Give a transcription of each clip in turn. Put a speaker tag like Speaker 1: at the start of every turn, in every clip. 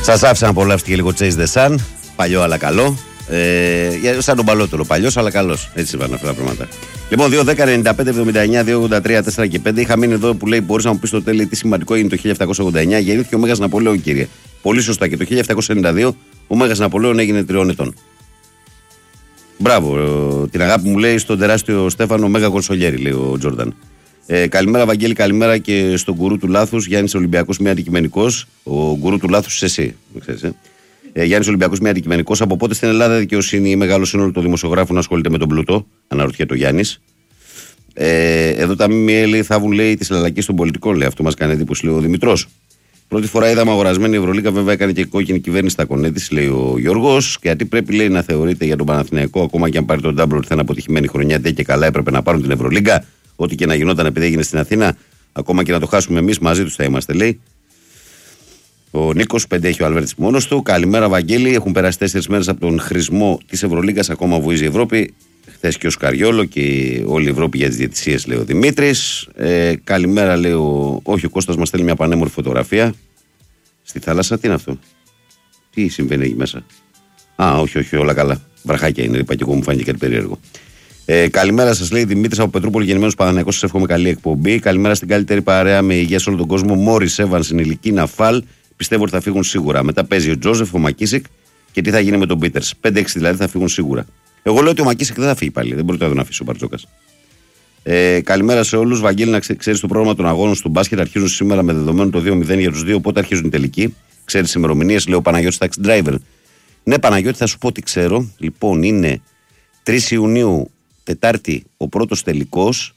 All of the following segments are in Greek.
Speaker 1: Σας άφησα να απολαύσετε και λίγο Chase the Sun. Παλιό αλλά καλό. Σαν τον παλιότερο. Παλιός αλλά καλός. Έτσι είπαν αυτά τα πράγματα. Λοιπόν, 2-10-95-79-2-83-4 και 5. Είχα μείνει εδώ που λέει: μπορείς να μου πεις στο τέλειο τι σημαντικό είναι το 1789. Γεννήθηκε ο Μέγας Ναπολέων, κύριε. Πολύ σωστά. Και το 1792 ο Μέγας Ναπολέων έγινε 3 ετών. Μπράβο. Την αγάπη μου λέει στον τεράστιο Στέφανο Μέγα Κονσολιέρη, λέει ο Τζόρνταν. Καλημέρα, Βαγγέλη, καλημέρα και στον γκουρού του λάθους. Γιάννης Ολυμπιακός, μία αντικειμενικός. Ο γκουρού του λάθους, εσύ. Γιάννης Ολυμπιακός, μία αντικειμενικός. Από πότε στην Ελλάδα δικαιοσύνη ή μεγάλο σύνολο των δημοσιογράφων ασχολείται με τον πλούτο, αναρωτιέται ο Γιάννης. Εδώ τα ΜΜΕ λέει θαύουν, λέει, τη λαλακή των πολιτικών, λέει. Αυτό μας κάνει εντύπωση, λέει ο Δημητρός. Πρώτη φορά είδαμε αγορασμένη η Ευρωλίγκα, βέβαια έκανε και κόκκινη κυβέρνηση στα κονέτης, λέει ο Γιώργος. Γιατί πρέπει, λέει, να θεωρείται για τον Παναθηναϊκό, ακόμα και αν πάρει τον Ντάμπλο, ότι θα είναι αποτυχημένη χρονιά, ντε και καλά έπρεπε να πάρουν την Ευρωλίγκα. Ό,τι και να γινόταν επειδή έγινε στην Αθήνα, ακόμα και να το χάσουμε εμείς, μαζί τους θα είμαστε, λέει. Ο Νίκος, 5 έχει ο Αλβέρτης μόνος του. Καλημέρα, Βαγγέλη. Έχουν περάσει 4 μέρες από τον χρησμό της Ευρωλίγκας, ακόμα βουίζει η Ευρώπη. Χθες και ο Σκαριόλο και όλη η Ευρώπη για τις διαιτησίες, λέει ο Δημήτρης. Καλημέρα, λέει όχι, ο Κώστας μας στέλνει μια πανέμορφη φωτογραφία. Στη θάλασσα, τι είναι αυτό? Τι συμβαίνει εκεί μέσα? Όχι, όλα καλά. Βραχάκια είναι, είπα και εγώ, μου φάνηκε κάτι περίεργο. Καλημέρα σας, λέει Δημήτρης από Πετρούπολη, γεννημένος Παναθηναϊκός. Σας εύχομαι καλή εκπομπή. Καλημέρα στην καλύτερη παρέα με υγεία σε όλο τον κόσμο. Μόρις Εύανς, Ηλική Ναφάλ. Πιστεύω ότι θα φύγουν σίγουρα. Μετά παίζει ο Τζόζεφ, ο Μακίσικ και τι θα γίνει με τον Πίτερς. 5-6 δηλαδή θα φύγουν σίγουρα. Εγώ λέω ότι ο Μακίσικ δεν θα φύγει πάλι. Δεν μπορεί να τον αφήσει ο Μπαρτζόκας. Καλημέρα σε όλους. Βαγγέλη, να ξέρεις το πρόγραμμα των αγώνων του μπάσκετ. Αρχίζουν σήμερα με δεδομένο το 2-0 για τους δύο. Πότε αρχίζουν οι τελικοί? Ξέρεις τις ημερομηνίες, λέει ο Παναγιώτης Taxi Driver. Ναι, Παναγιώτη, θα σου πω τι ξέρω. Λοιπόν, είναι 3 Ιουνίου, Τετάρτη, ο πρώτος τελικός.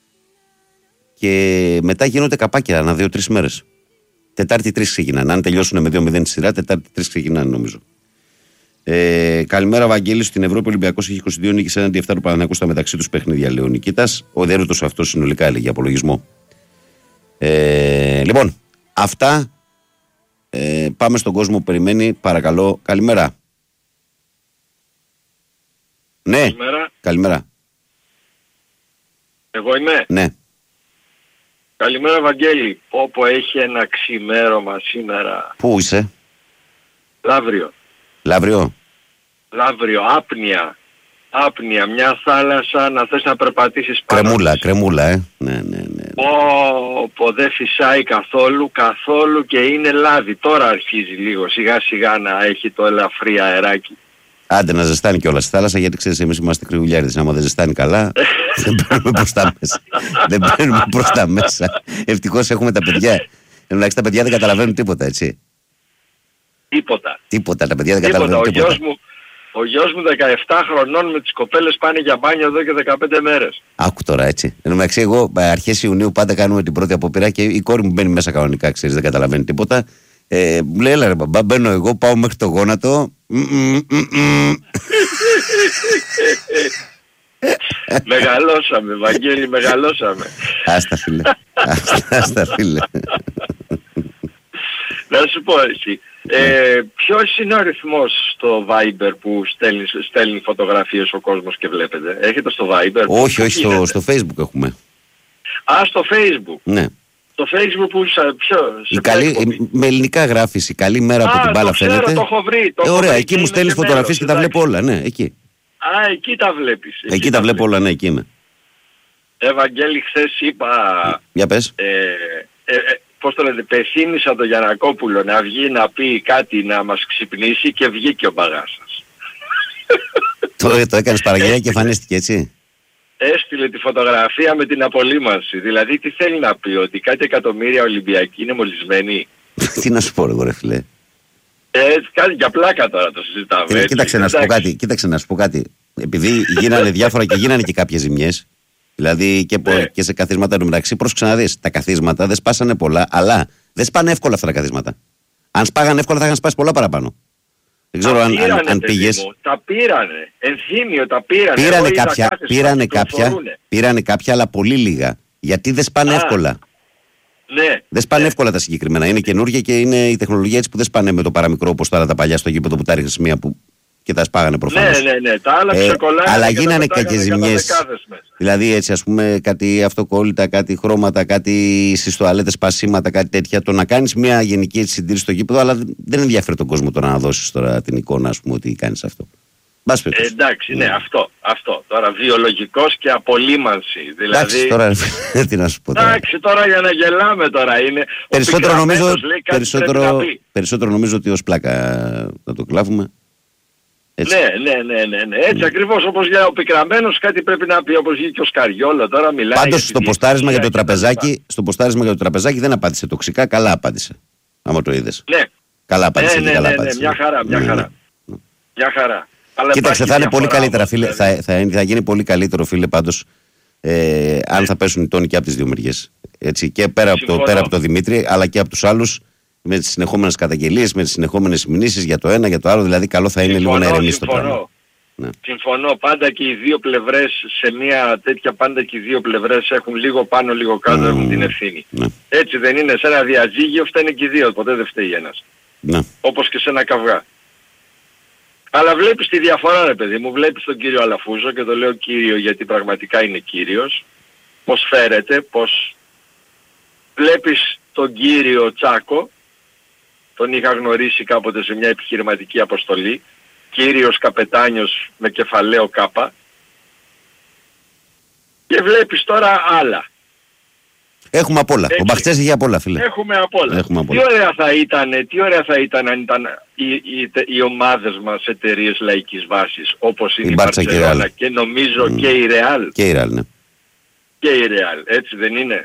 Speaker 1: Και μετά γίνονται καπάκια ανά 2-3 μέρες. Τετάρτη 3 ξεκινάνε. Αν τελειώσουν με 2-0 τη σειρά, Τετάρτη 3 ξεκινάνε, νομίζω. Καλημέρα, Βαγγέλη. Στην Ευρώπη ο Ολυμπιακός έχει 22 νίκες έναντι 7 του Παναθηναϊκού στα μεταξύ τους παιχνίδια, λέει ο Νικήτας. Ο Δέρυτος αυτό συνολικά έλεγε απολογισμό. Λοιπόν, αυτά. Πάμε στον κόσμο που περιμένει. Παρακαλώ, καλημέρα. Ναι, καλημέρα.
Speaker 2: Εγώ είμαι.
Speaker 1: Ναι.
Speaker 2: Καλημέρα, Βαγγέλη. Όπου έχει ένα ξημέρωμα σήμερα.
Speaker 1: Πού είσαι? Λαύριο,
Speaker 2: άπνοια, μια θάλασσα να θες να περπατήσεις πάνω.
Speaker 1: Κρεμούλα, Ναι.
Speaker 2: Δεν φυσάει καθόλου και είναι λάδι. Τώρα αρχίζει λίγο σιγά σιγά να έχει το ελαφρύ αεράκι.
Speaker 1: Άντε να ζεστάνει κιόλας η θάλασσα, γιατί ξέρεις εμείς είμαστε κρυουλιάριδες. Άμα δεν ζεστάνει καλά δεν παίρνουμε προς τα μέσα. Ευτυχώς έχουμε τα παιδιά. Εντάξει, τα παιδιά δεν καταλαβαίνουν τίποτα, έτσι. Τίποτα, τα παιδιά δεν καταλαβαίνουν τίποτα.
Speaker 2: Ο γιος μου 17 χρονών με τις κοπέλες πάνε για μπάνιο εδώ και 15 μέρες.
Speaker 1: Άκου τώρα, έτσι. Εντάξει, εγώ αρχές Ιουνίου πάντα κάνουμε την πρώτη απόπειρα και η κόρη μου μπαίνει μέσα κανονικά, ξέρεις, δεν καταλαβαίνει τίποτα. Μου λέει, έλα ρε μπαμπά, μπαίνω εγώ, πάω μέχρι το γόνατο.
Speaker 2: Μεγαλώσαμε, Βαγγέλη, μεγαλώσαμε.
Speaker 1: Άστα φίλε.
Speaker 2: Να σου πω εσύ, ποιος είναι ο αριθμός στο Viber που στέλνει φωτογραφίες ο κόσμος και βλέπετε? Έχετε στο Viber?
Speaker 1: Όχι, στο Facebook έχουμε.
Speaker 2: Στο Facebook.
Speaker 1: Ναι.
Speaker 2: Το Facebook που
Speaker 1: με ελληνικά γράφεις η καλή μέρα από την μπάλα φαίνεται.
Speaker 2: Το έχω βρει.
Speaker 1: Ωραία, εκεί μου στέλνεις φωτογραφίες και τα βλέπω όλα, ναι, εκεί.
Speaker 2: Εκεί τα βλέπεις.
Speaker 1: Εκεί τα βλέπω όλα, ναι, εκεί είμαι.
Speaker 2: Ευαγγέλη, χθες είπα...
Speaker 1: Για πες.
Speaker 2: Πώς το λέτε, πεθύμισα τον Γιαννακόπουλο να βγει να πει κάτι να μας ξυπνήσει και βγήκε ο μπαγάσας.
Speaker 1: Το έκανες παραγγελία και εμφανίστηκε, έτσι.
Speaker 2: Έστειλε τη φωτογραφία με την απολύμανση. Δηλαδή τι θέλει να πει, ότι κάτι εκατομμύρια Ολυμπιακοί είναι μολυσμένοι?
Speaker 1: Τι να σου πω ρε φίλε.
Speaker 2: Κάτι για πλάκα τώρα το συζητάμε.
Speaker 1: Κοίταξε να σου πω κάτι. Επειδή γίνανε διάφορα και γίνανε και κάποιες ζημιές. Δηλαδή και σε καθίσματα εντωμεταξύ, πρόσεξε να δεις. Τα καθίσματα δεν σπάσανε πολλά, αλλά δεν σπάνε εύκολα αυτά τα καθίσματα. Αν σπάγανε εύκολα θα είχαν σπάσει πολλά παραπάνω. Δεν ξέρω αν πήγες.
Speaker 2: Τα πήρανε. Ενθύμιο τα πήρανε.
Speaker 1: Πήρανε κάποια, αλλά πολύ λίγα. Γιατί δεν σπάνε εύκολα.
Speaker 2: Ναι.
Speaker 1: Δεν σπάνε εύκολα τα συγκεκριμένα. Είναι καινούργια και είναι η τεχνολογία έτσι που δεν σπάνε με το παραμικρό όπως τώρα τα παλιά στο γήπεδο που τα ρίχνεις μία που και τα σπάγανε προφανώς.
Speaker 2: Ναι, τα άλλα ξεκολλάγανε.
Speaker 1: Αλλά γίνανε κακές ζημιές. Δηλαδή έτσι, ας πούμε, κάτι αυτοκόλλητα, κάτι χρώματα, κάτι στις τουαλέτες, πασίματα, κάτι τέτοια. Το να κάνεις μια γενική συντήρηση στο γήπεδο, αλλά δεν ενδιαφέρει τον κόσμο τώρα να δώσεις τώρα την εικόνα, ας πούμε, ότι κάνεις αυτό.
Speaker 2: Εντάξει, ναι, αυτό. Τώρα βιολογικός και απολύμανση. Δηλαδή...
Speaker 1: Εντάξει, τώρα τι να σου πω τώρα.
Speaker 2: Εντάξει, τώρα για να γελάμε τώρα είναι.
Speaker 1: Περισσότερο νομίζω ότι ως πλάκα να το κλάβουμε. Έτσι.
Speaker 2: Ναι. Έτσι ακριβώς όπως για ο Πικραμένος κάτι πρέπει να πει, όπως και ο Σκαριόλο τώρα μιλάει.
Speaker 1: Πάντως στο ποστάρισμα για το τραπεζάκι δεν απάντησε τοξικά, καλά απάντησε. Άμα το είδες.
Speaker 2: Ναι.
Speaker 1: Καλά απάντησε.
Speaker 2: Ναι, μια χαρά. Αλλά
Speaker 1: κοίταξε, θα είναι πολύ καλύτερα, φίλε. Θα γίνει πολύ καλύτερο, φίλε, πάντως, αν θα πέσουν οι τόνοι και από τις δύο μεριές. Έτσι, και πέρα από το Δημήτρη, αλλά και από τους άλλους, με τις συνεχόμενες καταγγελίες, με τις συνεχόμενες μηνύσεις για το ένα, για το άλλο. Δηλαδή, καλό θα είναι λίγο να ηρεμήσει το πράγμα. Ναι.
Speaker 2: Συμφωνώ. Πάντα και οι δύο πλευρές, σε μια τέτοια, πάντα και οι δύο πλευρές έχουν λίγο πάνω, λίγο κάτω, έχουν την ευθύνη. Ναι. Έτσι δεν είναι? Σε ένα διαζύγιο φταίνε και οι δύο, ποτέ δεν φταίει ένας. Ναι. Όπως και σε ένα καυγά. Αλλά βλέπεις τη διαφορά, ρε παιδί μου, βλέπεις τον κύριο Αλαφούζο, και το λέω κύριο γιατί πραγματικά είναι κύριος, πως φέρεται, πως βλέπεις τον κύριο Τσάκο, τον είχα γνωρίσει κάποτε σε μια επιχειρηματική αποστολή, κύριος καπετάνιος με κεφαλαίο Κάπα, και βλέπεις τώρα άλλα.
Speaker 1: Έχουμε απ' όλα. Ο Μπαχτσές είχε απ' όλα, φίλε.
Speaker 2: Έχουμε απ' όλα. Τι ωραία θα ήταν αν ήταν οι ομάδες μας εταιρείες λαϊκής βάσης, όπως είναι η Μπαρτσελόνα και νομίζω και η Ρεάλ.
Speaker 1: Και η Ρεάλ, ναι.
Speaker 2: Και η Ρεάλ, έτσι δεν είναι?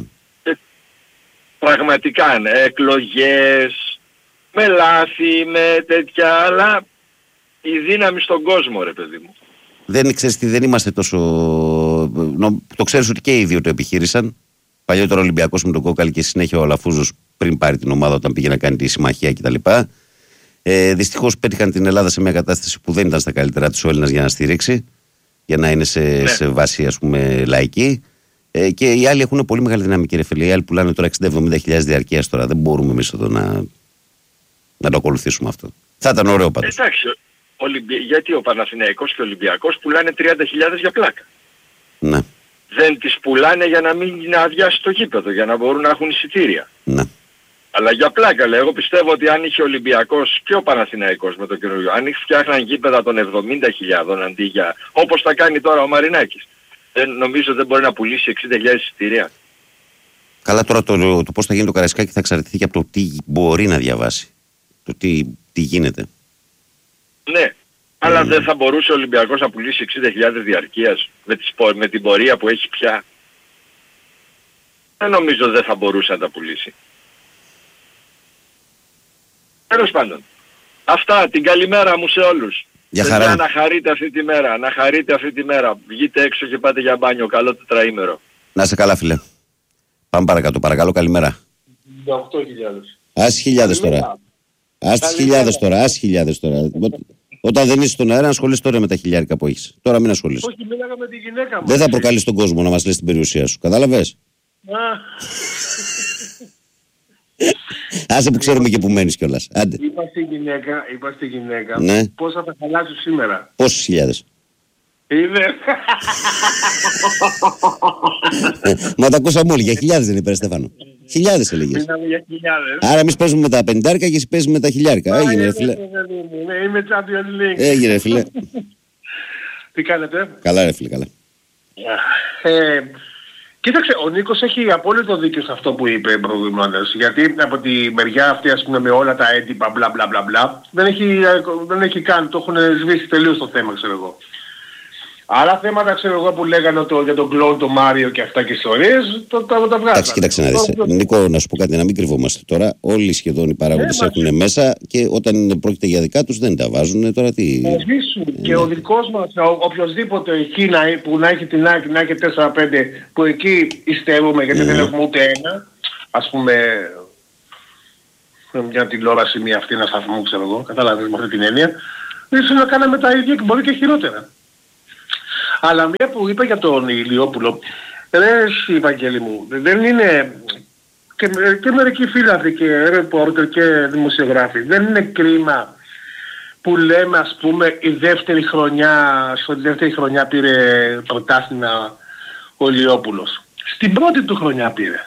Speaker 2: Πραγματικά, ναι, εκλογές, με λάθη, με τέτοια, αλλά η δύναμη στον κόσμο, ρε παιδί μου.
Speaker 1: Δεν είμαστε τόσο... Το ξέρεις ότι και οι δύο το επιχείρησαν. Παλιότερα ο Ολυμπιακός με τον Κόκαλη και συνέχεια ο Αλαφούζος πριν πάρει την ομάδα όταν πήγε να κάνει τη συμμαχία κτλ. Δυστυχώς πέτυχαν την Ελλάδα σε μια κατάσταση που δεν ήταν στα καλύτερα της ο Έλληνας για να στηρίξει, για να είναι σε βάση, ας πούμε, λαϊκή. Και οι άλλοι έχουν πολύ μεγάλη δυναμική, ρε φίλε. Οι άλλοι πουλάνε τώρα 60-70 χιλιάδες διαρκείας τώρα. Δεν μπορούμε εμείς εδώ να το ακολουθήσουμε αυτό. Θα ήταν ωραίο πάντως.
Speaker 2: Εντάξει, γιατί ο Παναθηναϊκός και ο Ολυμπιακός πουλάνε 30.000 για πλάκα.
Speaker 1: Ναι.
Speaker 2: Δεν τις πουλάνε για να μην αδειάσει το γήπεδο, για να μπορούν να έχουν εισιτήρια.
Speaker 1: Ναι.
Speaker 2: Αλλά για πλάκα λέω, εγώ πιστεύω ότι αν είχε ο Ολυμπιακός και ο Παναθηναϊκός με το καινούριο, αν φτιάχναν γήπεδα των 70.000 αντί για, όπως θα κάνει τώρα ο Μαρινάκης, νομίζω δεν μπορεί να πουλήσει 60.000 εισιτήρια.
Speaker 1: Καλά, τώρα το πώς θα γίνει το Καραϊσκάκι θα εξαρτηθεί και από το τι μπορεί να διαβάσει. Το τι γίνεται.
Speaker 2: Ναι. Αλλά δεν θα μπορούσε ο Ολυμπιακός να πουλήσει 60.000 διαρκείας με την πορεία που έχει πια. Δεν νομίζω δεν θα μπορούσε να τα πουλήσει. Τέλος πάντων. Αυτά, την καλημέρα μου σε όλους.
Speaker 1: Για χαρά.
Speaker 2: Να χαρείτε αυτή τη μέρα. Βγείτε έξω και πάτε για μπάνιο. Καλό τετραήμερο.
Speaker 1: Να είσαι καλά, φίλε. Πάμε παρακάτω, παρακαλώ, καλημέρα.
Speaker 2: 8.000.
Speaker 1: Ας χιλιάδες τώρα. Ας χιλιάδες τώρα. Όταν δεν είσαι στον αέρα, ασχολείσαι τώρα με τα χιλιάρικα που έχεις. Τώρα μην ασχολείσαι.
Speaker 2: Όχι, μίλαγα με τη γυναίκα μου.
Speaker 1: Δεν θα προκαλείς τον κόσμο να μας λες την περιουσία σου. Κατάλαβες? Άσε που ξέρουμε και που μένεις κιόλας. Άντε.
Speaker 2: Είπα στη γυναίκα,
Speaker 1: ναι.
Speaker 2: Πόσα θα χαλάσω σήμερα.
Speaker 1: Πόσες χιλιάδες?
Speaker 2: Είδε.
Speaker 1: Μα τα ακούσαμε όλοι. Για χιλιάδες δεν είπε, Στέφανο. Χιλιάδες έλεγες. Άρα εμείς παίζουμε με τα 50 και εσύ παίζεις με τα 1000. Έγινε, ρε φίλε.
Speaker 2: Ναι, είμαι Champions League.
Speaker 1: Έγινε, ρε φίλε.
Speaker 2: Τι κάνετε?
Speaker 1: Καλά, ρε φίλε, καλά.
Speaker 2: Κοίταξε, ο Νίκος έχει απόλυτο δίκιο σε αυτό που είπε προηγουμένως. Γιατί από τη μεριά αυτή, ας πούμε, με όλα τα έντυπα μπλα μπλα μπλα μπλα, δεν έχει καν, το έχουν σβήσει τελείως το θέμα, ξέρω εγώ. Άλλα θέματα, ξέρω εγώ, που λέγανε για τον κλόν, τον Μάριο και αυτά και ιστορίες, τα βγάζανε.
Speaker 1: Εντάξει, κοίταξε να δεις. Νίκο, να σου πω κάτι, να μην κρυβόμαστε τώρα. Όλοι σχεδόν οι παράγοντες έχουν μέσα και όταν πρόκειται για δικά τους δεν τα βάζουν. Τώρα τι...
Speaker 2: Και ο δικός μας, οποιοσδήποτε εκεί που να έχει την άκρη, να έχει 4-5, που εκεί υστερούμε γιατί δεν έχουμε ούτε ένα, ας πούμε, μια τηλεόραση μία αυτή, ένα σταθμό, ξέρω εγώ, κατάλαβες με αυτή την έννοια, ίσως να κάναμε τα ίδια και μπορεί και χειρότερα. Αλλά μία που είπα για τον Ηλιόπουλο, ρε Βαγγέλη μου, δεν είναι, και μερικοί φίλαθλοι και ρεπόρτερ και δημοσιογράφοι, δεν είναι κρίμα
Speaker 3: που λέμε ας πούμε η δεύτερη χρονιά πήρε πρωτάθλημα ο Ηλιόπουλος. Στην πρώτη του χρονιά πήρε.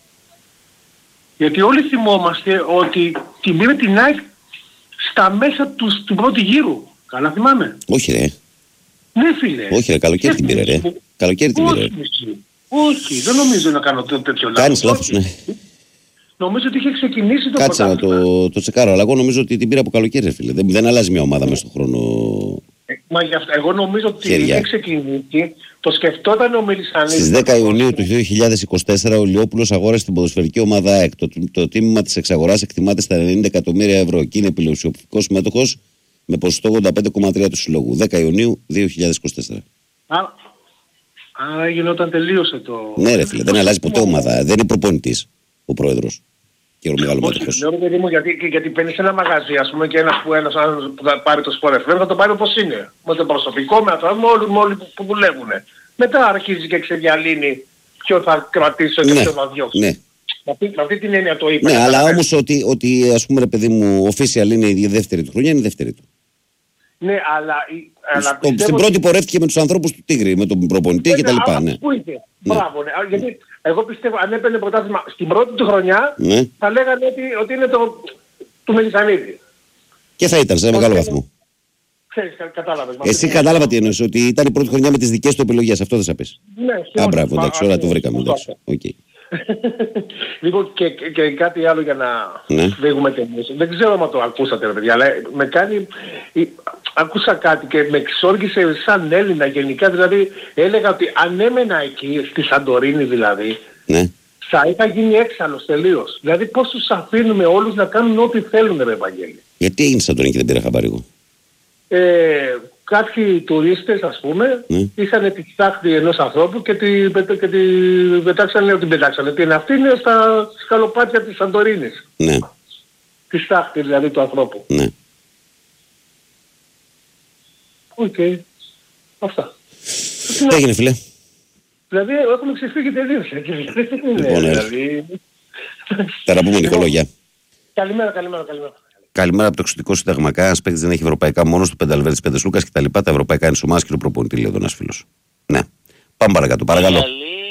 Speaker 3: Γιατί όλοι θυμόμαστε ότι την πήρε την ΑΕΚ στα μέσα του πρώτου γύρου. Καλά θυμάμαι.
Speaker 1: Όχι ρε.
Speaker 3: Ναι φίλε.
Speaker 1: Όχι ρε, καλοκαίρι την πήρε ρε. Καλοκαίρι την πήρε.
Speaker 3: Όχι, δεν νομίζω να κάνω τέτοιο λάθος.
Speaker 1: Κάνεις λάθος, ναι.
Speaker 3: Νομίζω ότι είχε ξεκινήσει το
Speaker 1: κάτσε να το τσεκάρω, αλλά εγώ νομίζω ότι την πήρα από καλοκαίρι, φίλε. Δεν αλλάζει μια ομάδα μέσα στον χρόνο.
Speaker 3: Μα γι' αυτό, εγώ νομίζω ότι είχε ξεκινήσει, το σκεφτόταν ο Μελισσανίδης.
Speaker 1: Στις 10 Ιουνίου του 2024 ο Ηλιόπουλος αγόρασε την ποδοσφαιρική ομάδα ΑΕΚ. Το τίμημα της εξαγοράς εκτιμάται στα 90 εκατομμύρια ευρώ και είναι πλειοψηφικός μέτοχος με ποσοστό 85,3 του συλλόγου. 10 Ιουνίου 2024.
Speaker 3: Άρα γινόταν τελείωσε το...
Speaker 1: Ναι ρε φίλε, δεν αλλάζει ποτέ ομάδα. Δεν είναι προπονητής ο πρόεδρος και ο μεγαλομέτωχος.
Speaker 3: Λέω παιδί μου γιατί παίρνεις ένα μαγαζί ας πούμε και ένας που θα πάρει το Sport FM θα το πάρει όπως είναι. Με το προσωπικό, με όλοι που δουλεύουν. Μετά αρχίζει και ξεδιαλύνει ποιο θα κρατήσω και ποιο θα διώξω. Ναι. Με αυτή την έννοια το είπα.
Speaker 1: Ναι, αλλά όμως ότι ας πούμε ρε παιδί μου official είναι η δεύτερη του χρονιά, είναι η δεύτερη του.
Speaker 3: Ναι, αλλά
Speaker 1: στην πρώτη πορεύτηκε με τους ανθρώπους του Τίγρη, με τον προπονητή κτλ. Ναι.
Speaker 3: Μπράβο, ναι. Γιατί εγώ πιστεύω αν έπαιρνε πρωτάθλημα στην πρώτη του χρονιά θα λέγανε ότι είναι του Μελισσανίδη.
Speaker 1: Και θα ήταν σε ένα μεγάλο βαθμό.
Speaker 3: Ξέρεις, κατάλαβες.
Speaker 1: Εσύ κατάλαβα τι εννοείς, ότι ήταν η πρώτη χρονιά με τις δικές του επιλογές, αυτό δεν θα πεις.
Speaker 3: Ναι,
Speaker 1: μπράβο, εντάξει, όλα το βρήκαμε. Εντάξει. Okay.
Speaker 3: Λοιπόν και κάτι άλλο για να φύγουμε τελείως. Δεν ξέρω αν το ακούσατε ρε παιδιά, αλλά με κάνει... Άκουσα κάτι και με εξόργησε σαν Έλληνα γενικά, δηλαδή έλεγα ότι αν έμενα εκεί, στη Σαντορίνη δηλαδή, θα είχα γίνει έξαλλος τελείως. Δηλαδή πώς τους αφήνουμε όλους να κάνουν ό,τι θέλουν ρε Ευαγγέλη.
Speaker 1: Γιατί έγινε Σαντορίνη και δεν πήρα χαμπάρι εγώ.
Speaker 3: Κάποιοι τουρίστες ας πούμε είχαν τη στάχτη ενός ανθρώπου και την πετάξανε, την αυτή είναι στα σκαλοπάτια της Σαντορίνης.
Speaker 1: Ναι.
Speaker 3: Τη στάχτη δηλαδή του ανθρώπου.
Speaker 1: Ναι.
Speaker 3: Οκ. Αυτά.
Speaker 1: Έγινε φίλε.
Speaker 3: Δηλαδή έχουμε ξεφύγει τελείως.
Speaker 1: Λοιπόν, θα τα πούμε Νικολόγια.
Speaker 3: Καλημέρα.
Speaker 1: Καλημέρα από το εξωτικό συνταγμακά. Ένα παίκτη δεν έχει ευρωπαϊκά μόνο του, Πενταλβέρτη, Πεντεσλούκα κτλ. Τα ευρωπαϊκά είναι σωμάς και του προπονητή, λέει εδώ ένα φίλο. Ναι. Πάμε παρακάτω, παρακαλώ.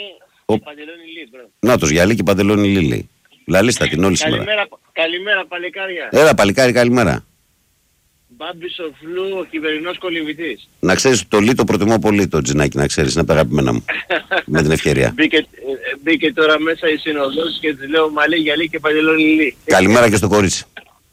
Speaker 1: Νάτος Γιαλή και Παντελόνι Λίλη. Λαλίστα την όλη σήμερα.
Speaker 4: Καλημέρα παλικάρια.
Speaker 1: Έλα παλικάρι, καλημέρα.
Speaker 4: Μπάμπης ο Φλου, ο κυβερνός κολυμβητής.
Speaker 1: Να ξέρεις το Λί το προτιμώ πολύ το τζινάκι, να ξέρεις, είναι από τα αγαπημένα μου. Με την ευκαιρία.
Speaker 4: Μπήκε τώρα μέσα η συνοδός και της λέω Μαλή Γιαλή και Παντελόνι Λίλη.
Speaker 1: Καλημέρα και στο κορίτσι.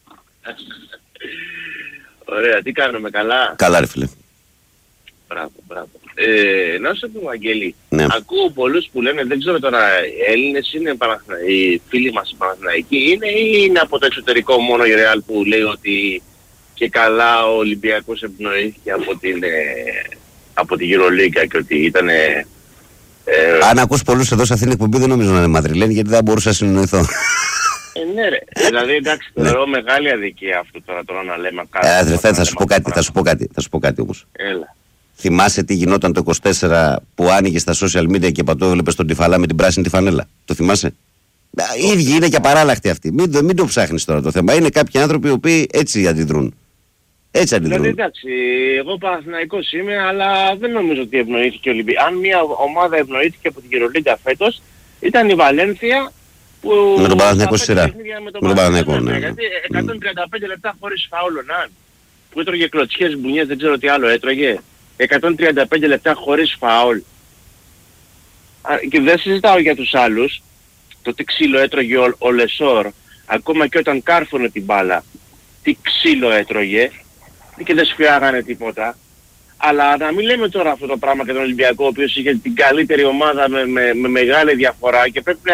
Speaker 4: Ωραία, τι κάνουμε, καλά.
Speaker 1: Καλά ρε φίλε.
Speaker 4: Μπράβο. Να σου πω Αγγέλη, ακούω πολλούς που λένε, δεν ξέρω τώρα, Έλληνες είναι οι φίλοι μας οι Παναθηναϊκοί ή είναι από το εξωτερικό μόνο η Real που λέει ότι και καλά ο Ολυμπιακός ευνοήθηκε από τη EuroLeague και ότι ήταν...
Speaker 1: Αν ακούς πολλούς εδώ σε αυτήν την εκπομπή δεν νομίζω να είναι Μαδριλένοι γιατί δεν μπορούσα να συνοηθώ.
Speaker 4: Ναι ρε, δηλαδή εντάξει θεωρώ μεγάλη αδικία αυτό τώρα να λέμε κάτι.
Speaker 1: Αδερφέ, θα σου πω κάτι όμως.
Speaker 4: Έλα.
Speaker 1: Θυμάσαι τι γινόταν το 24 που άνοιγε στα social media και πατώ έβλεπες τον Τυφαλά με την πράσινη τη φανέλα. Το θυμάσαι? Οι ίδιοι είναι και απαράλλαχτοι αυτοί. Μην το ψάχνεις τώρα το θέμα. Είναι κάποιοι άνθρωποι οι οποίοι έτσι αντιδρούν.
Speaker 4: Δηλαδή εντάξει, εγώ Παναθηναϊκός είμαι, αλλά δεν νομίζω ότι ευνοήθηκε ο Ολυμπιακός. Αν μια ομάδα ευνοήθηκε από την EuroLeague φέτος, ήταν η Βαλένθια που...
Speaker 1: Με τον Παναθηναϊκό σειρά. Με τον Παναθηναϊκό, ναι.
Speaker 4: Γιατί 135 λεπτά χωρίς φάουλ ο Ναν, που έτρωγε κλωτσιές, μπουνιές, δεν ξέρω τι άλλο έτρωγε. 135 λεπτά χωρίς φάουλ. Και δεν συζητάω για τους άλλους, το τι ξύλο έτρωγε ο Λεσόρ, ακόμα και όταν κάρφωνε την μπάλα, τι ξύλο έτρωγε και δεν σφιάγανε τίποτα. Αλλά να μην λέμε τώρα αυτό το πράγμα για τον Ολυμπιακό, ο οποίος είχε την καλύτερη ομάδα με μεγάλη διαφορά και πρέπει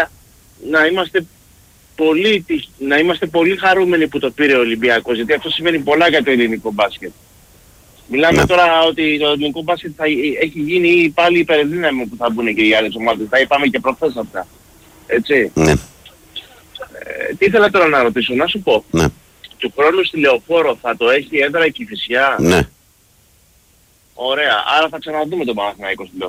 Speaker 4: να είμαστε πολύ χαρούμενοι που το πήρε ο Ολυμπιακός, γιατί αυτό σημαίνει πολλά για το ελληνικό μπάσκετ. Μιλάμε τώρα ότι το ελληνικό μπάσκετ έχει γίνει πάλι υπερδύναμη που θα μπουν και οι άλλες ομάδες. Τα είπαμε και προχθές αυτά. Έτσι.
Speaker 1: Ναι.
Speaker 4: Τι ήθελα τώρα να ρωτήσω, να σου πω.
Speaker 1: Ναι.
Speaker 4: Του χρόνου στη Λεωφόρο θα το έχει έδρα η Κηφισιά.
Speaker 1: Ναι.
Speaker 4: Ωραία. Άρα θα ξαναδούμε τον Παναθηναϊκό στη Λεωφόρο.